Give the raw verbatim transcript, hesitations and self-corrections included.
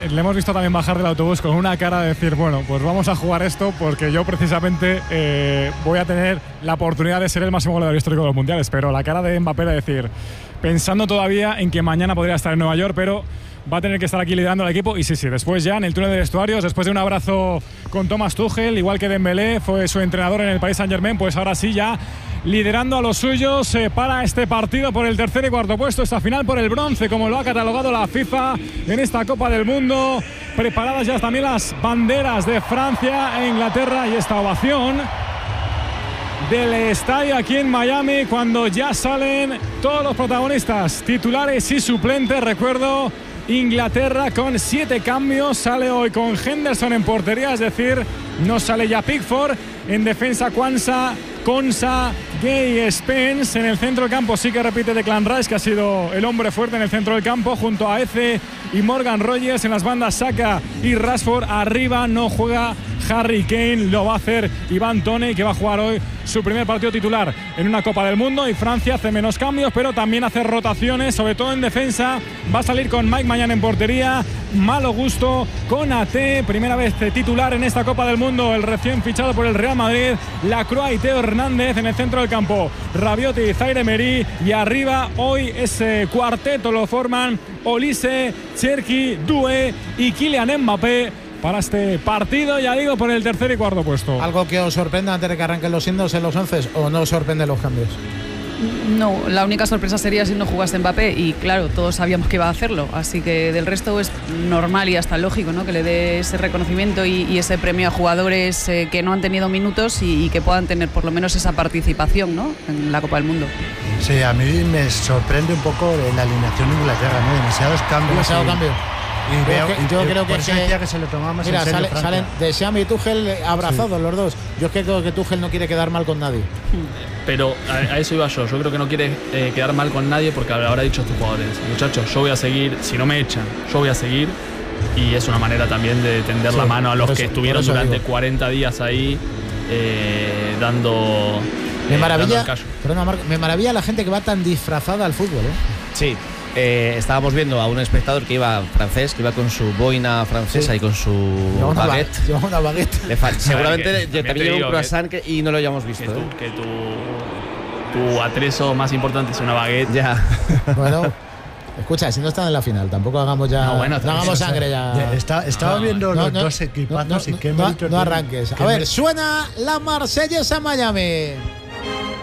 Le hemos visto también bajar del autobús con una cara de decir, bueno, pues vamos a jugar esto porque yo precisamente eh, voy a tener la oportunidad de ser el máximo goleador histórico de los mundiales. Pero la cara de Mbappé de decir, pensando todavía en que mañana podría estar en Nueva York, pero va a tener que estar aquí liderando al equipo. Y sí, sí, después ya en el túnel de vestuarios, después de un abrazo con Thomas Tuchel, igual que Dembélé fue su entrenador en el Paris Saint-Germain, pues ahora sí ya liderando a los suyos eh, para este partido por el tercer y cuarto puesto, esta final por el bronce, como lo ha catalogado la FIFA en esta Copa del Mundo. Preparadas ya también las banderas de Francia e Inglaterra y esta ovación del estadio aquí en Miami cuando ya salen todos los protagonistas, titulares y suplentes. Recuerdo, Inglaterra con siete cambios, sale hoy con Henderson en portería, es decir, no sale ya Pickford. En defensa, Kwanzaa, Konsa, Gay, Spence. En el centro del campo sí que repite Declan Rice, que ha sido el hombre fuerte en el centro del campo, junto a Eze y Morgan Rogers. En las bandas, Saka y Rashford. Arriba no juega Harry Kane, lo va a hacer Iván Toney, que va a jugar hoy su primer partido titular en una Copa del Mundo. Y Francia hace menos cambios, pero también hace rotaciones, sobre todo en defensa. Va a salir con Mike Maignan en portería, Malo Gusto, Konaté, primera vez titular en esta Copa del Mundo, el recién fichado por el Real Madrid, Lacroix y Teo Hernández. En el centro del campo, Rabiot y Zaire Emery, y arriba hoy ese cuarteto lo forman Olise, Cherki, Doué y Kylian Mbappé para este partido, ya digo, por el tercer y cuarto puesto. ¿Algo que os sorprenda antes de que arranquen los himnos en los once o no os sorprenden los cambios? No, la única sorpresa sería si no jugase Mbappé, y claro, todos sabíamos que iba a hacerlo, así que del resto es normal y hasta lógico, ¿no?, que le dé ese reconocimiento y, y ese premio a jugadores eh, que no han tenido minutos y, y que puedan tener por lo menos esa participación, ¿no?, en la Copa del Mundo. Sí, a mí me sorprende un poco la alineación de Inglaterra, ¿no? Demasiados cambios. Demasiado y... cambio. Y veo, yo, que, yo y, creo por que, eso decía que se lo tomaba más mira, en serio sale, Francia. salen de Xhaka y Tuchel abrazados, sí, los dos. Yo es que creo que Tuchel no quiere quedar mal con nadie. Pero a, a eso iba yo. Yo creo que no quiere eh, quedar mal con nadie porque habrá dicho a estos jugadores, muchachos, yo voy a seguir, si no me echan, yo voy a seguir. Y es una manera también de tender sí, la mano a los eso, que estuvieron durante digo. cuarenta días ahí eh, dando. Me eh, maravilla, dando perdona, Marco, me maravilla la gente que va tan disfrazada al fútbol, ¿eh? Sí. Eh, estábamos viendo a un espectador que iba francés, que iba con su boina francesa, sí, y con su lleva baguette. Lleva una baguette. Fa- seguramente que, también lleva un croissant que, y no lo hayamos visto. Que, ¿eh? tu, que tu, tu atrezo más importante es una baguette. Ya. Bueno, escucha, si no están en la final, tampoco hagamos ya. No, bueno, no hagamos sangre ya. ya está, estaba no, viendo no, los no, dos equipazos no, no, y qué no, méritos no arranques. A qué ver, mer- suena la Marsellesa Miami.